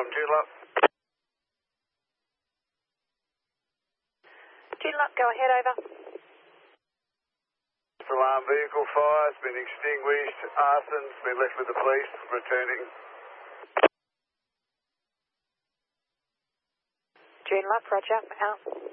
on Joondalup. Joondalup, go ahead, over. Alarm vehicle fire has been extinguished. Arson's been left with the police, returning. Joondalup, roger, out.